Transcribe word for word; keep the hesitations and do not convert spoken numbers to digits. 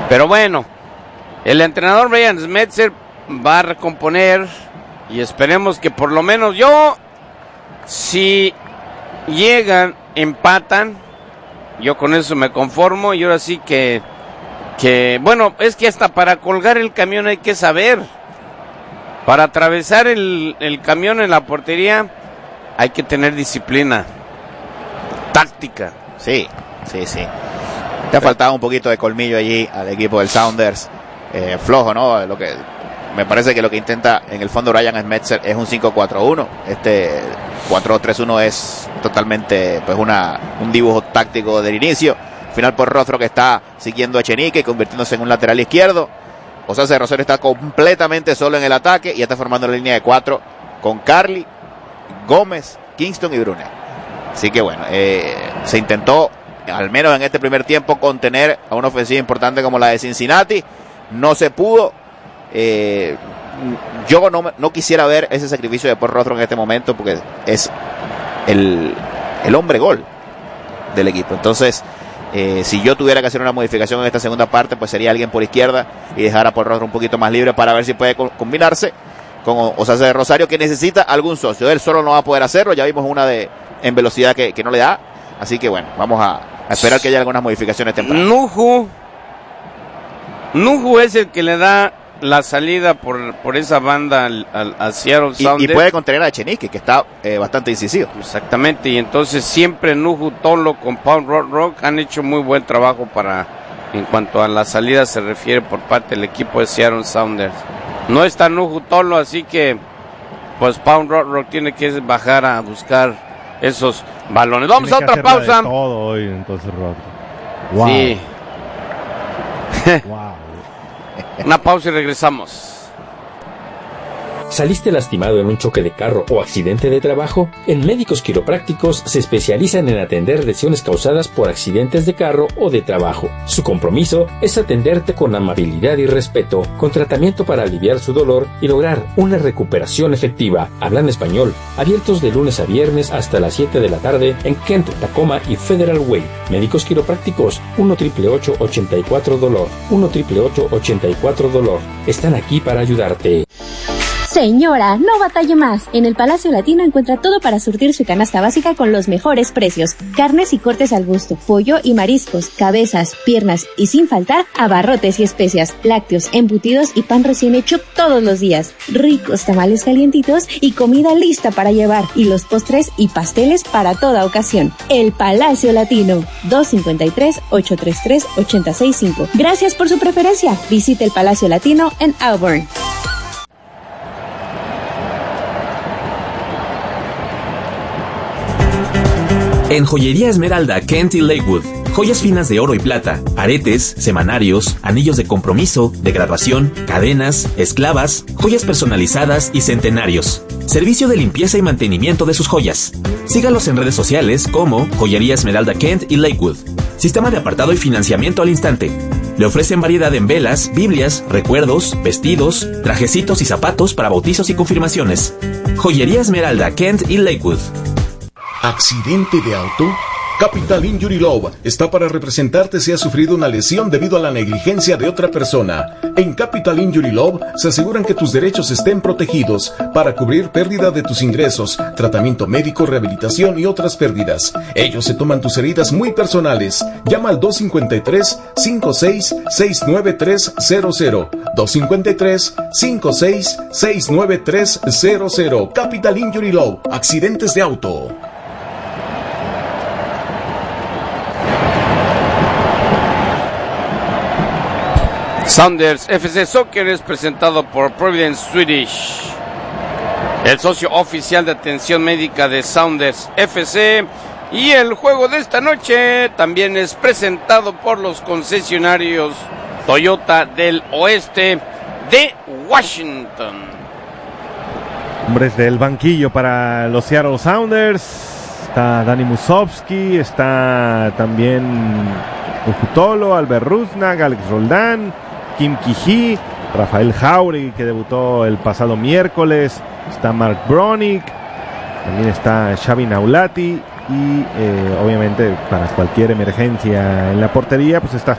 Pero bueno, el entrenador Brian Schmetzer va a recomponer y esperemos que por lo menos yo, si llegan, empatan, yo con eso me conformo. Y ahora sí que, que bueno, es que hasta para colgar el camión hay que saber. Para atravesar el, el camión en la portería hay que tener disciplina, táctica. Sí, sí, sí. Te ha faltado un poquito de colmillo allí al equipo del Sounders. Eh, flojo, ¿no? Lo que me parece que lo que intenta en el fondo Brian Schmetzer es un cinco cuatro uno. Este cuatro dos tres uno es totalmente pues una un dibujo táctico del inicio. Final por Rothrock, que está siguiendo a Echenique, convirtiéndose en un lateral izquierdo. Osasa de Rosario está completamente solo en el ataque y está formando la línea de cuatro con Carly, Gómez, Kingston y Brunel. Así que bueno, eh, se intentó, al menos en este primer tiempo, contener a una ofensiva importante como la de Cincinnati. No se pudo. Eh, yo no, no quisiera ver ese sacrificio de Paul Rothrock en este momento, porque es el, el hombre gol del equipo. Entonces, Eh, si yo tuviera que hacer una modificación en esta segunda parte, pues sería alguien por izquierda y dejar a Paul Rothrock un poquito más libre para ver si puede co- combinarse con Osasa de Rosario, que necesita algún socio. Él solo no va a poder hacerlo. Ya vimos una de en velocidad que, que no le da. Así que bueno, vamos a, a esperar que haya algunas modificaciones tempranas. Nuju Nuju es el que le da la salida por, por esa banda al, al, a Seattle Sounders. Y, y puede contener a Echenique, que está eh, bastante incisivo. Exactamente, y entonces siempre Nuju, Tolo con Paul Rothrock han hecho muy buen trabajo para, en cuanto a la salida se refiere, por parte del equipo de Seattle Sounders. No está Nuju Tolo, así que pues Paul Rothrock tiene que bajar a buscar esos balones. Vamos tiene a otra pausa. De todo hoy, entonces, Rothrock. Wow. Sí. Wow. Una pausa y regresamos. ¿Saliste lastimado en un choque de carro o accidente de trabajo? En Médicos Quiroprácticos se especializan en atender lesiones causadas por accidentes de carro o de trabajo. Su compromiso es atenderte con amabilidad y respeto, con tratamiento para aliviar su dolor y lograr una recuperación efectiva. Hablan español, abiertos de lunes a viernes hasta las siete de la tarde en Kent, Tacoma y Federal Way. Médicos Quiroprácticos, uno ocho ocho ocho ochenta y cuatro dolor, uno ocho ocho ochenta y cuatro dolor. Están aquí para ayudarte. Señora, no batalle más. En el Palacio Latino encuentra todo para surtir su canasta básica con los mejores precios. Carnes y cortes al gusto, pollo y mariscos, cabezas, piernas y sin faltar abarrotes y especias, lácteos, embutidos y pan recién hecho todos los días. Ricos tamales calientitos y comida lista para llevar. Y los postres y pasteles para toda ocasión. El Palacio Latino, dos cinco tres, ocho tres tres, ocho seis cinco. Gracias por su preferencia. Visite el Palacio Latino en Auburn. En Joyería Esmeralda, Kent y Lakewood, joyas finas de oro y plata, aretes, semanarios, anillos de compromiso, de graduación, cadenas, esclavas, joyas personalizadas y centenarios. Servicio de limpieza y mantenimiento de sus joyas. Sígalos en redes sociales como Joyería Esmeralda Kent y Lakewood. Sistema de apartado y financiamiento al instante. Le ofrecen variedad en velas, biblias, recuerdos, vestidos, trajecitos y zapatos para bautizos y confirmaciones. Joyería Esmeralda Kent y Lakewood. ¿Accidente de auto? Capital Injury Law está para representarte si has sufrido una lesión debido a la negligencia de otra persona. En Capital Injury Law se aseguran que tus derechos estén protegidos para cubrir pérdida de tus ingresos, tratamiento médico, rehabilitación y otras pérdidas. Ellos se toman tus heridas muy personales. Llama al dos cinco tres, cinco seis, seis nueve tres cero cero. dos cinco tres, cinco seis, seis nueve tres cero cero. Capital Injury Law. Accidentes de auto. Sounders F C Soccer es presentado por Providence Swedish, el socio oficial de atención médica de Sounders F C. Y el juego de esta noche también es presentado por los concesionarios Toyota del Oeste de Washington. Hombres del banquillo para los Seattle Sounders. Está Dani Musovsky, está también Ujutolo, Albert Rusnak, Alex Roldán, Kim Kiji, Rafael Jauregui, que debutó el pasado miércoles, está Mark Bronick, también está Xavi Naulati y eh, obviamente para cualquier emergencia en la portería pues está